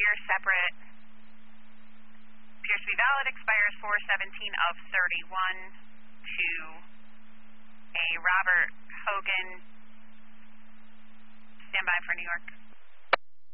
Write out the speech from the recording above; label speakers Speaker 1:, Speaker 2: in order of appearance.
Speaker 1: year separate. Appears to be valid, expires 4/17 of 31 to a Robert Hogan. Stand by for New York.